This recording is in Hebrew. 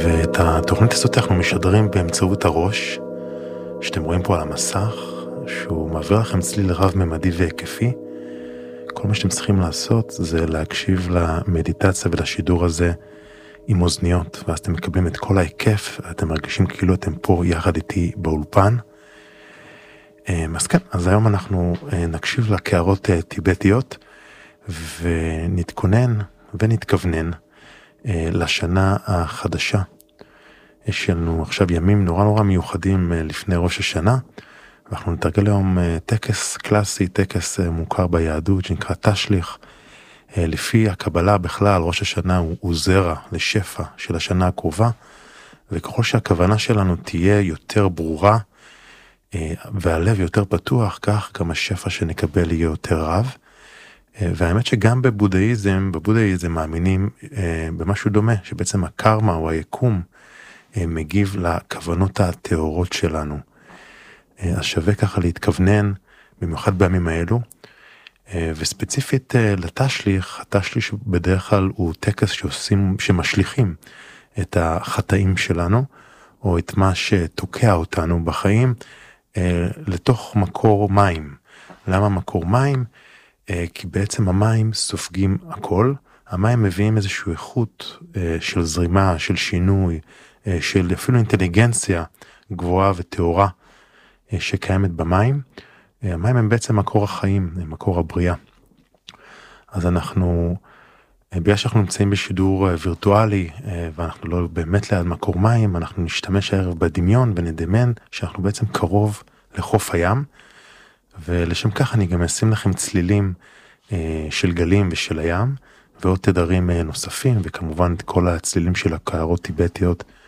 ואת התוכנית הזאת אנחנו משדרים באמצעות הראש, שאתם רואים פה על המסך, שהוא מעביר לכם צליל רב-ממדי והיקפי. כל מה שאתם צריכים לעשות זה להקשיב למדיטציה ולשידור הזה עם אוזניות, ואז אתם מקבלים את כל ההיקף, אתם מרגישים כאילו אתם פה יחד איתי באולפן. אז כן, אז היום אנחנו נקשיב לקערות טיבטיות, ונתכונן ונתכוונן לשנה החדשה. יש לנו עכשיו ימים נורא מיוחדים לפני ראש השנה, ואנחנו נתרגל היום טקס קלאסי, טקס מוכר ביהדות שנקרא תשליך. לפי הקבלה בכלל, ראש השנה הוא זרע לשפע של השנה הקרובה, וככל שהכוונה שלנו תהיה יותר ברורה, והלב יותר פתוח, כך גם השפע שנקבל יהיה יותר רב. והאמת שגם בבודהיזם מאמינים במשהו דומה, שבעצם הקרמה או היקום מגיב לכוונות הטהורות שלנו. אז שווה ככה להתכוונן, במיוחד בימים האלו, וספציפית לתשליך, התשליך בדרך כלל הוא טקס שמשליכים את החטאים שלנו, או את מה שתוקע אותנו בחיים, לתוך מקור מים. למה מקור מים? כי בעצם המים סופגים הכל, המים מביאים איזושהי איכות של זרימה, של שינוי, של אפילו אינטליגנציה גבוהה וטהורה שקיימת במים. המים הם בעצם מקור החיים, הם מקור הבריאה. אז אנחנו, בגלל שאנחנו נמצאים בשידור וירטואלי, ואנחנו לא באמת ליד מקור מים, אנחנו נשתמש הערב בדמיון ונדמיין שאנחנו בעצם קרוב לחוף הים, ולשם כך אני גם אשים לכם צלילים של גלים ושל הים, ועוד תדרים נוספים, וכמובן את כל הצלילים של הקערות טיבטיות